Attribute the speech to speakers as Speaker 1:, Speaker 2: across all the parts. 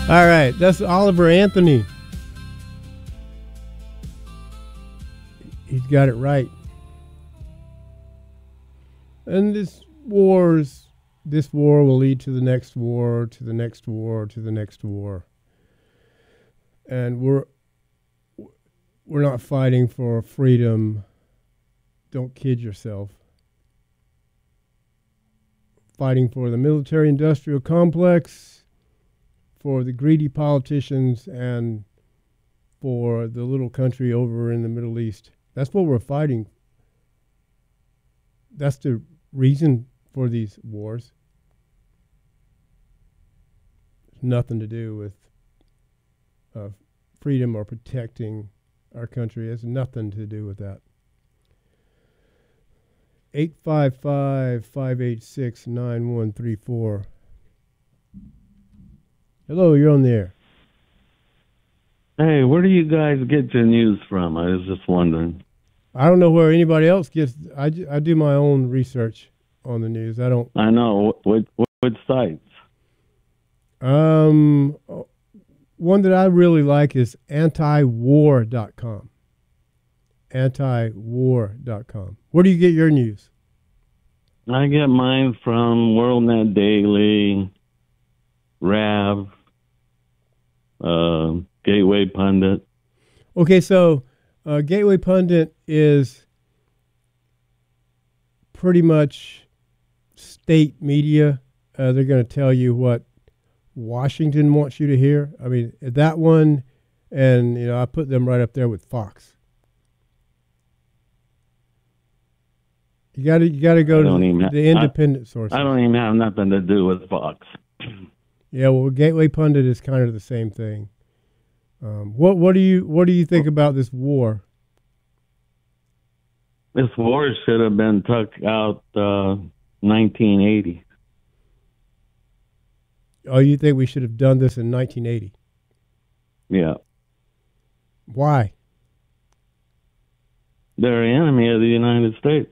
Speaker 1: All right, that's Oliver Anthony. He's got it right. And this war will lead to the next war, to the next war, to the next war. And we're not fighting for freedom. Don't kid yourself. Fighting for the military-industrial complex, for the greedy politicians, and for the little country over in the Middle East. That's what we're fighting. That's the reason for these wars. It's nothing to do with freedom or protecting our country. It has nothing to do with that. 855-586-9134. Hello, you're on the air.
Speaker 2: Hey, where do you guys get your news from? I was just wondering.
Speaker 1: I don't know where anybody else gets. I do my own research on the news. I
Speaker 2: know. What sites?
Speaker 1: One that I really like is antiwar.com. Antiwar.com. Where do you get your news?
Speaker 2: I get mine from WorldNet Daily, Rav, Gateway Pundit.
Speaker 1: Okay, so Gateway Pundit is pretty much state media. They're going to tell you what Washington wants you to hear. I mean, that one, and I put them right up there with Fox. You got to go to the independent sources.
Speaker 2: I don't even have nothing to do with Fox.
Speaker 1: Yeah, well, Gateway Pundit is kind of the same thing. What do you think about this war?
Speaker 2: This war should have been took out 1980.
Speaker 1: Oh, you think we should have done this in 1980?
Speaker 2: Yeah.
Speaker 1: Why?
Speaker 2: They're an enemy of the United States.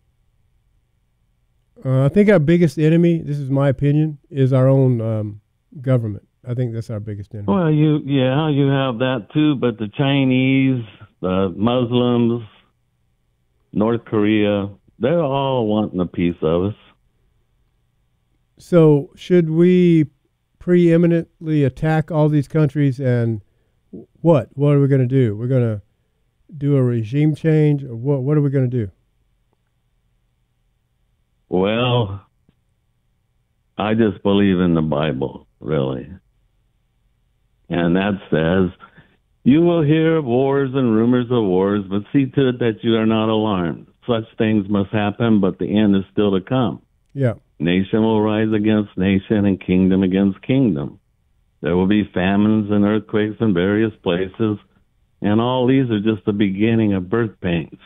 Speaker 1: I think our biggest enemy, this is my opinion, is our own government. I think that's our biggest enemy.
Speaker 2: Well, you have that too, but the Chinese, the Muslims, North Korea, they're all wanting a piece of us.
Speaker 1: So should we preeminently attack all these countries and what? What are we going to do? We're going to do a regime change? Or what are we going to do?
Speaker 2: Well, I just believe in the Bible, really. And that says, you will hear of wars and rumors of wars, but see to it that you are not alarmed. Such things must happen, but the end is still to come.
Speaker 1: Yeah.
Speaker 2: Nation will rise against nation and kingdom against kingdom. There will be famines and earthquakes in various places, and all these are just the beginning of birth pains.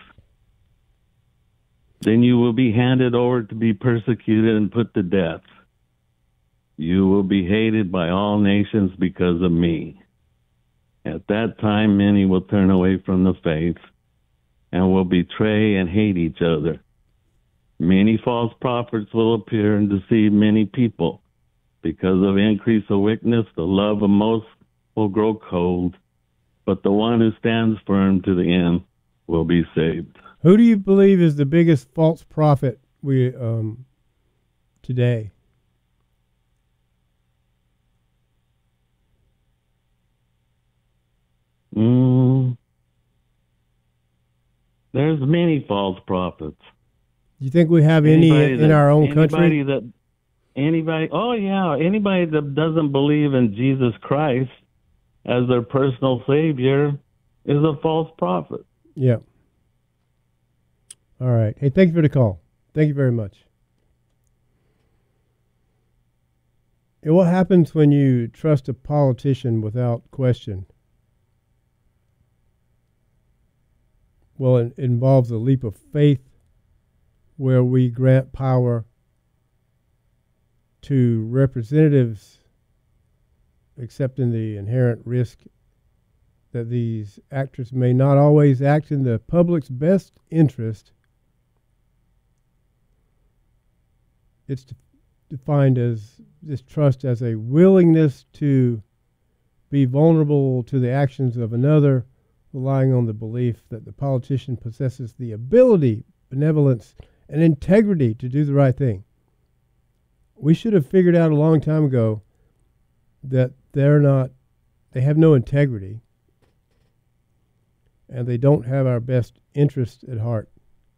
Speaker 2: Then you will be handed over to be persecuted and put to death. You will be hated by all nations because of me. At that time, many will turn away from the faith and will betray and hate each other. Many false prophets will appear and deceive many people. Because of increase of wickedness, the love of most will grow cold, but the one who stands firm to the end will be saved.
Speaker 1: Who do you believe is the biggest false prophet today?
Speaker 2: There's many false prophets.
Speaker 1: Do you think we have any in our own country?
Speaker 2: Anybody that doesn't believe in Jesus Christ as their personal Savior is a false prophet.
Speaker 1: Yeah. All right. Hey, thank you for the call. Thank you very much. And what happens when you trust a politician without question? Well, it involves a leap of faith where we grant power to representatives, accepting the inherent risk that these actors may not always act in the public's best interest. It's defined as this trust as a willingness to be vulnerable to the actions of another, relying on the belief that the politician possesses the ability, benevolence, and integrity to do the right thing. We should have figured out a long time ago that they have no integrity, and they don't have our best interest at heart.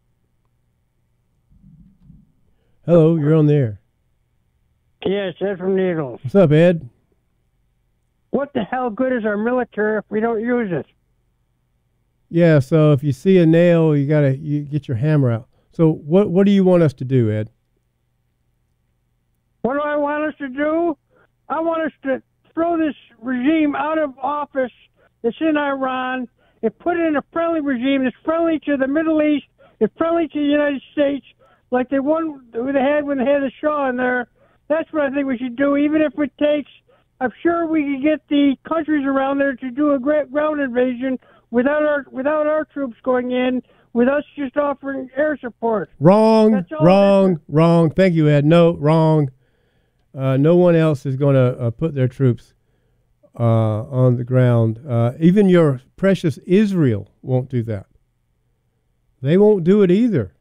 Speaker 1: Hello, you're on the air.
Speaker 3: Yes, Ed from Needles.
Speaker 1: What's up, Ed?
Speaker 3: What the hell good is our military if we don't use it?
Speaker 1: Yeah, so if you see a nail, you get your hammer out. So what do you want us to do, Ed?
Speaker 3: What do I want us to do? I want us to throw this regime out of office that's in Iran and put in a friendly regime that's friendly to the Middle East, that's friendly to the United States, like they had when they had the Shah in there. That's what I think we should do, even if it takes. I'm sure we could get the countries around there to do a great ground invasion without our troops going in, with us just offering air support.
Speaker 1: Wrong. Thank you, Ed. No, wrong. No one else is going to put their troops on the ground. Even your precious Israel won't do that. They won't do it either.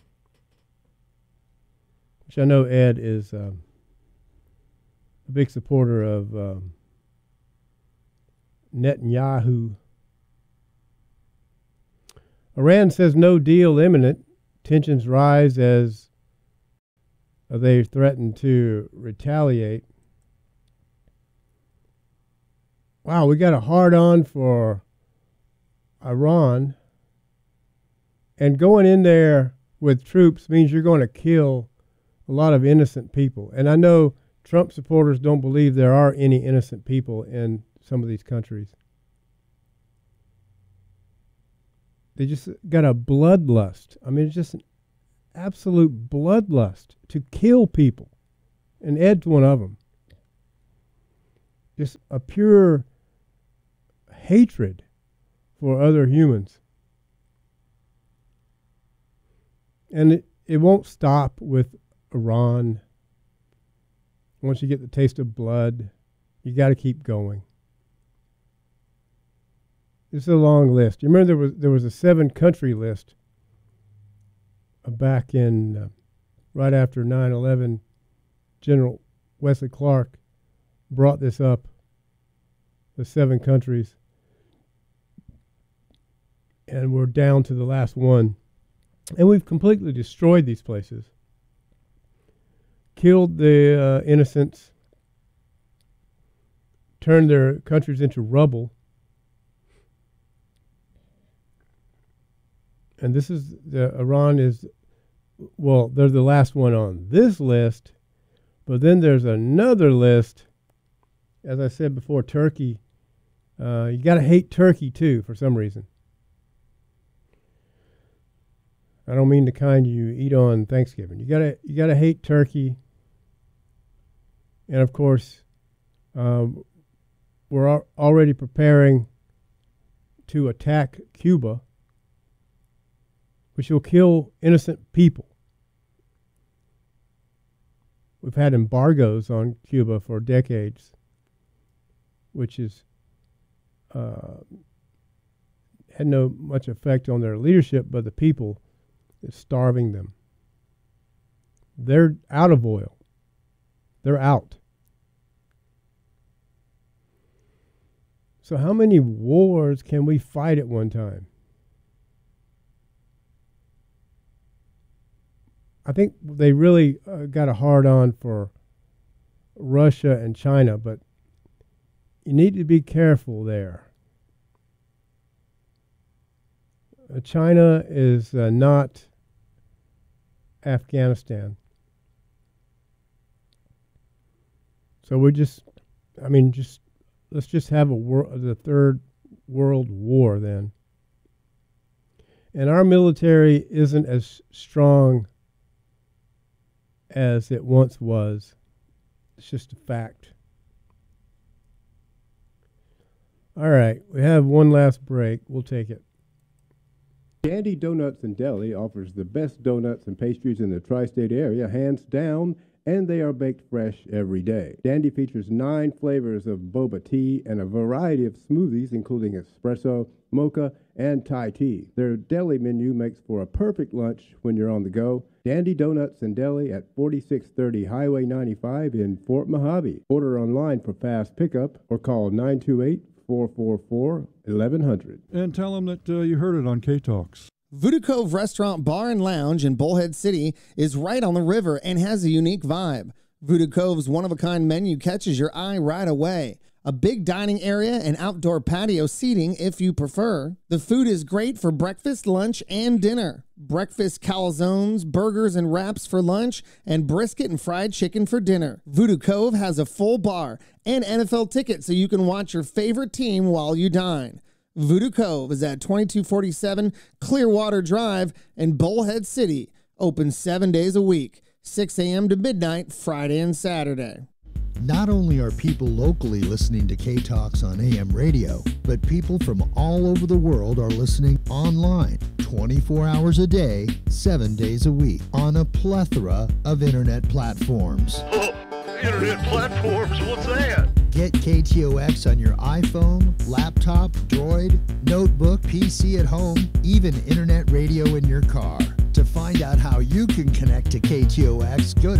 Speaker 1: Which I know Ed is a big supporter of Netanyahu. Iran says no deal imminent. Tensions rise as they threaten to retaliate. Wow, we got a hard-on for Iran. And going in there with troops means you're going to kill a lot of innocent people. And I know Trump supporters don't believe there are any innocent people in some of these countries. They just got a bloodlust. I mean, it's just an absolute bloodlust to kill people. And Ed's one of them. Just a pure hatred for other humans. And it won't stop with Iran. Once you get the taste of blood, you got to keep going. This is a long list. You remember there was a 7-country list back in right after 9/11. General Wesley Clark brought this up. The 7 countries, and we're down to the last one, and we've completely destroyed these places. Killed the innocents, turned their countries into rubble. And this is Iran is, well, they're the last one on this list, but then there's another list. As I said before, Turkey. You got to hate Turkey too for some reason. I don't mean the kind you eat on Thanksgiving. You gotta hate Turkey. And of course, we're already preparing to attack Cuba, which will kill innocent people. We've had embargoes on Cuba for decades, which is had no much effect on their leadership, but the people is starving them. They're out of oil. They're out. So how many wars can we fight at one time? I think they really got a hard on for Russia and China, but you need to be careful there. China is not Afghanistan. So let's just have the Third World War then. And our military isn't as strong as it once was. It's just a fact. All right, we have one last break. We'll take it.
Speaker 4: Dandy Donuts and Deli offers the best donuts and pastries in the tri-state area, hands down,
Speaker 1: and they are baked fresh every day. Dandy features 9 flavors of boba tea and a variety of smoothies, including espresso, mocha, and Thai tea. Their deli menu makes for a perfect lunch when you're on the go. Dandy Donuts and Deli at 4630 Highway 95 in Fort Mojave. Order online for fast pickup or call 928-444-1100.
Speaker 4: And tell them that you heard it on K-Talks.
Speaker 5: Voodoo Cove Restaurant, Bar, and Lounge in Bullhead City is right on the river and has a unique vibe. Voodoo Cove's one-of-a-kind menu catches your eye right away. A big dining area and outdoor patio seating if you prefer. The food is great for breakfast, lunch, and dinner. Breakfast calzones, burgers, and wraps for lunch, and brisket and fried chicken for dinner. Voodoo Cove has a full bar and NFL tickets so you can watch your favorite team while you dine. Voodoo Cove is at 2247 Clearwater Drive in Bullhead City. Open 7 days a week, 6 a.m. to midnight, Friday and Saturday.
Speaker 6: Not only are people locally listening to K-Talks on AM radio, but people from all over the world are listening online 24 hours a day, 7 days a week on a plethora of internet platforms.
Speaker 7: Internet platforms? What's that?
Speaker 6: Get KTOX on your iPhone, laptop, Droid, notebook, PC at home, even internet radio in your car. To find out how you can connect to KTOX, go to